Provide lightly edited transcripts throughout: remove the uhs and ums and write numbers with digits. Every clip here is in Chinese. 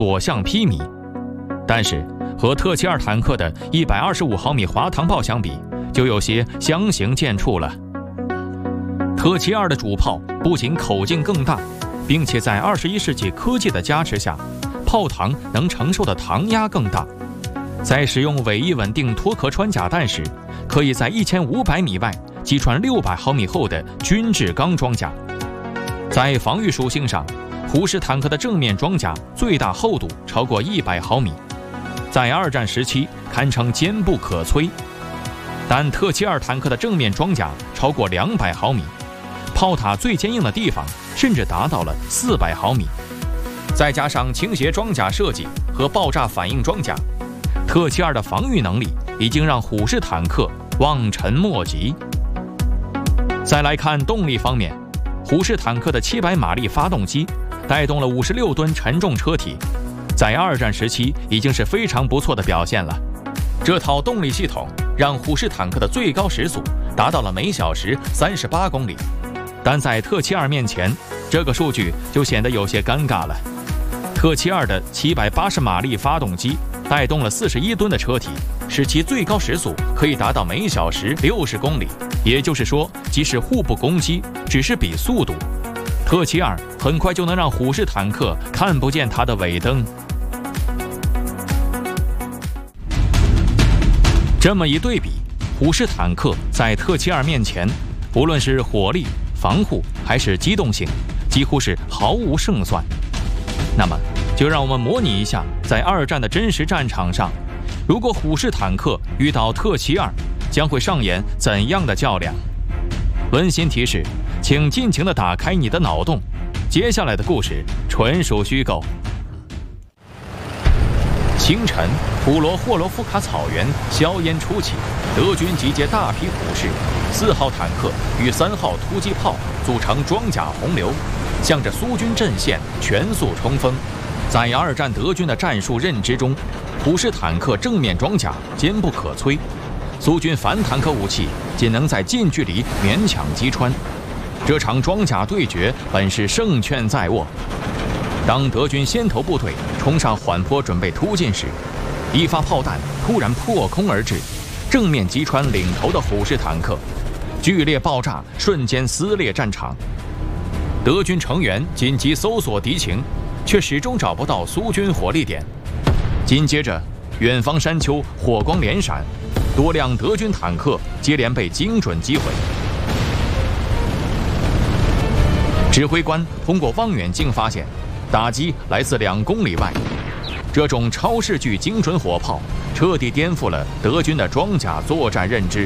所向披靡。但是和特七2坦克的125毫米滑膛炮相比，就有些相形见绌了。特七2的主炮不仅口径更大，并且在21世纪科技的加持下，炮膛能承受的膛压更大。在使用尾翼稳定脱壳穿甲弹时，可以在1500米外击穿600毫米厚的军制钢装甲。在防御属性上，虎式坦克的正面装甲最大厚度超过100毫米，在2战时期堪称坚不可摧。但特七2坦克的正面装甲超过200毫米，炮塔最坚硬的地方甚至达到了400毫米。再加上倾斜装甲设计和爆炸反应装甲，特七2的防御能力已经让虎式坦克望尘莫及。再来看动力方面，虎式坦克的700马力发动机带动了56吨沉重车体，在2战时期已经是非常不错的表现了。这套动力系统让虎式坦克的最高时速达到了每小时38公里，但在特七2面前，这个数据就显得有些尴尬了。特七2的780马力发动机带动了41吨的车体，使其最高时速可以达到每小时60公里。也就是说，即使互不攻击，只是比速度，特七2很快就能让虎式坦克看不见它的尾灯。这么一对比，虎式坦克在特七2面前，无论是火力、防护还是机动性，几乎是毫无胜算。那么，就让我们模拟一下，在2战的真实战场上，如果虎式坦克遇到特七2，将会上演怎样的较量？温馨提示，请尽情地打开你的脑洞，接下来的故事纯属虚构。清晨，普罗霍罗夫卡草原硝烟初起，德军集结大批虎式，4号坦克与3号突击炮组成装甲洪流，向着苏军阵线全速冲锋。在2战德军的战术认知中，虎式坦克正面装甲坚不可摧，苏军反坦克武器仅能在近距离勉强击穿。这场装甲对决本是胜券在握。当德军先头部队冲上缓坡准备突进时，一发炮弹突然破空而至，正面击穿领头的虎式坦克，剧烈爆炸瞬间撕裂战场。德军成员紧急搜索敌情，却始终找不到苏军火力点。紧接着，远方山丘火光连闪，多辆德军坦克接连被精准击毁。指挥官通过望远镜发现，打击来自2公里外。这种超视距精准火炮彻底颠覆了德军的装甲作战认知。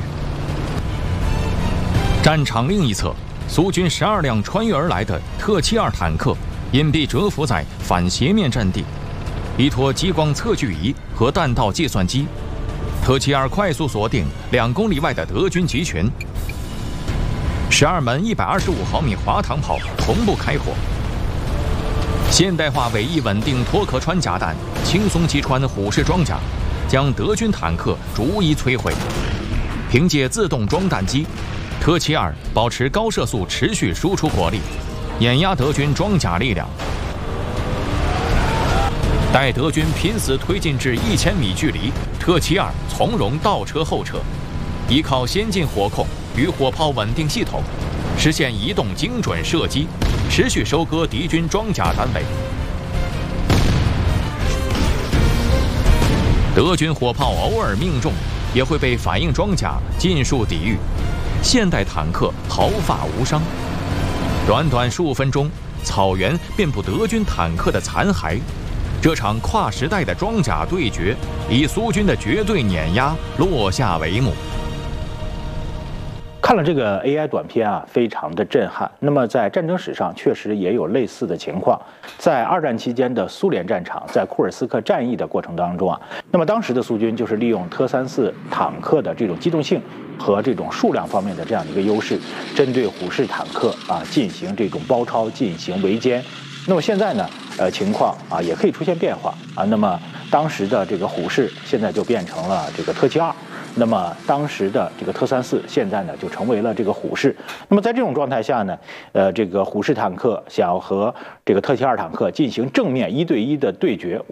战场另一侧，苏军12辆穿越而来的特七2坦克隐蔽蛰伏在反斜面阵地，依托激光测距仪和弹道计算机，特七2快速锁定2公里外的德军集群。12门125毫米滑膛炮同步开火，现代化尾翼稳定脱壳穿甲弹轻松击穿虎式装甲，将德军坦克逐一摧毁。凭借自动装弹机，特七2保持高射速持续输出火力，碾压德军装甲力量。待德军拼死推进至1000米距离，特七2从容倒车后撤，依靠先进火控与火炮稳定系统，实现移动精准射击，持续收割敌军装甲单位。德军火炮偶尔命中，也会被反应装甲尽数抵御，现代坦克毫发无伤。短短数分钟，草原遍布德军坦克的残骸。这场跨时代的装甲对决，以苏军的绝对碾压落下帷幕。 看了这个 AI 短片啊，非常的震撼。那么在战争史上确实也有类似的情况，在2战期间的苏联战场，在库尔斯克战役的过程当中啊，那么当时的苏军就是利用特34坦克的这种机动性和这种数量方面的这样的一个优势，针对虎式坦克啊进行这种包抄、进行围歼。那么现在呢，情况啊也可以出现变化啊。那么当时的这个虎式现在就变成了这个特七2。那么当时的这个特34现在呢就成为了这个虎式。那么在这种状态下呢，这个虎式坦克想要和这个特七2坦克进行正面1对1的对决，